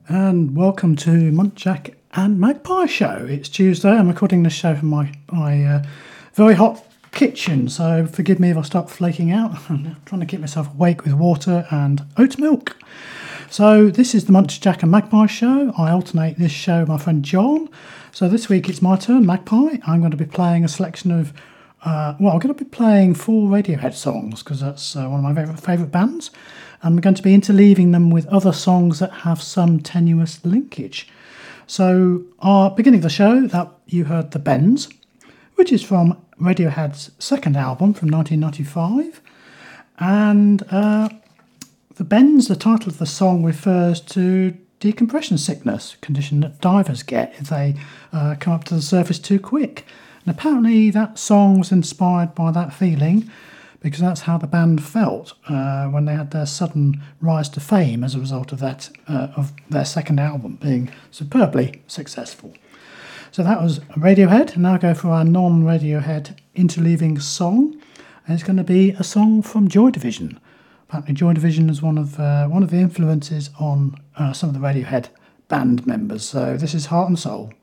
And welcome to Muntjac and Magpie Show. It's Tuesday. I'm recording this show from my very hot kitchen, so forgive me if I start flaking out. I'm trying to keep myself awake with water and oat milk. So this is the Muntjac and Magpie Show. I alternate this show with my friend John. So this week it's my turn, Magpie. I'm going to be playing a selection of I'm going to be playing 4 Radiohead songs because that's one of my favourite bands. And we're going to be interleaving them with other songs that have some tenuous linkage. So, beginning of the show, that you heard The Bends, which is from Radiohead's second album from 1995. And The Bends, the title of the song, refers to decompression sickness, a condition that divers get if they come up to the surface too quick. And apparently that song was inspired by that feeling because that's how the band felt when they had their sudden rise to fame as a result of that of their second album being superbly successful. So that was Radiohead, and now go for our non-Radiohead interleaving song. And it's going to be a song from Joy Division. Apparently Joy Division is one of the influences on some of the Radiohead band members. So this is Heart and Soul.